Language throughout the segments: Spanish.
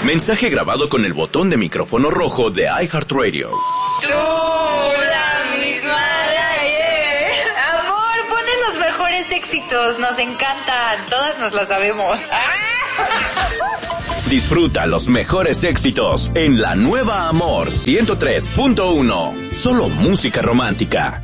Mensaje grabado con el botón de micrófono rojo de iHeartRadio. Tú, la misma de ayer. Amor, pones los mejores éxitos, nos encantan, todas nos las sabemos. Disfruta los mejores éxitos en la nueva Amor 103.1. Solo música romántica.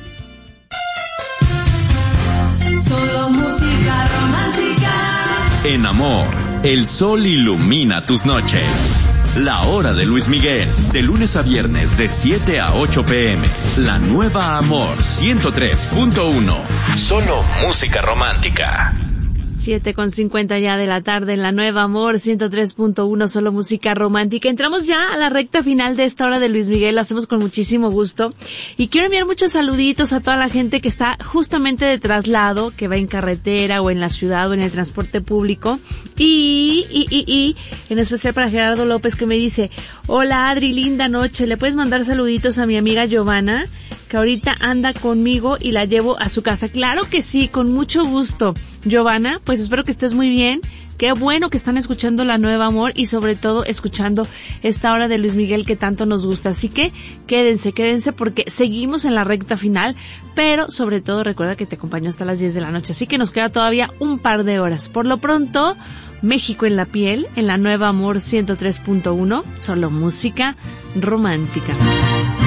Solo música romántica. En Amor, el sol ilumina tus noches. La hora de Luis Miguel, de lunes a viernes de 7 a 8 p.m. La nueva Amor 103.1. Solo música romántica. 7:50 ya de la tarde en la nueva Amor 103.1, solo música romántica. Entramos ya a la recta final de esta hora de Luis Miguel, lo hacemos con muchísimo gusto. Y quiero enviar muchos saluditos a toda la gente que está justamente de traslado, que va en carretera o en la ciudad o en el transporte público. Y en especial para Gerardo López, que me dice: hola Adri, linda noche, ¿le puedes mandar saluditos a mi amiga Giovanna, que ahorita anda conmigo y la llevo a su casa? Claro que sí, con mucho gusto. Giovanna, pues espero que estés muy bien. Qué bueno que están escuchando la nueva Amor y sobre todo escuchando esta hora de Luis Miguel que tanto nos gusta. Así que quédense porque seguimos en la recta final, pero sobre todo recuerda que te acompaño hasta las 10 de la noche. Así que nos queda todavía un par de horas. Por lo pronto, México en la piel, en la nueva Amor 103.1, solo música romántica.